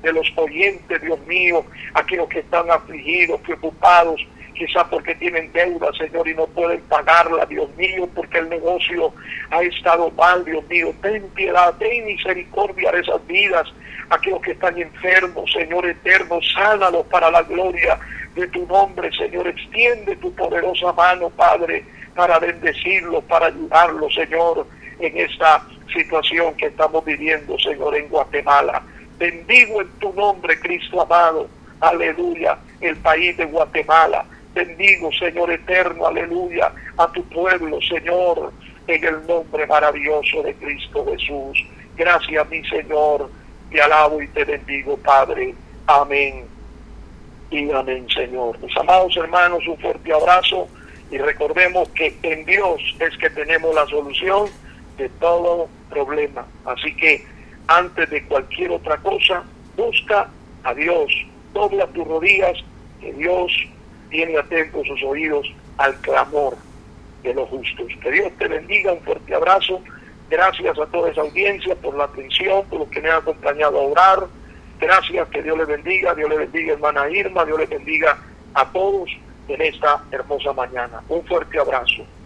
de los oyentes, Dios mío, aquellos que están afligidos, preocupados, quizás porque tienen deuda, Señor, y no pueden pagarla, Dios mío, porque el negocio ha estado mal, Dios mío. Ten piedad, ten misericordia de esas vidas, aquellos que están enfermos, Señor eterno, sánalos para la gloria de tu nombre, Señor. Extiende tu poderosa mano, Padre, para bendecirlos, para ayudarlos, Señor, en esta situación que estamos viviendo, Señor, en Guatemala. Bendigo en tu nombre, Cristo amado, aleluya, el país de Guatemala. Bendigo, Señor eterno, aleluya, a tu pueblo, Señor, en el nombre maravilloso de Cristo Jesús. Gracias, mi Señor, te alabo y te bendigo, Padre. Amén y amén, Señor. Mis amados hermanos, un fuerte abrazo y recordemos que en Dios es que tenemos la solución de todo problema. Así que antes de cualquier otra cosa, busca a Dios, dobla tus rodillas, que Dios tiene atentos sus oídos al clamor de los justos. Que Dios te bendiga, un fuerte abrazo. Gracias a toda esa audiencia por la atención, por los que me han acompañado a orar. Gracias, que Dios les bendiga, hermana Irma, Dios les bendiga a todos en esta hermosa mañana. Un fuerte abrazo.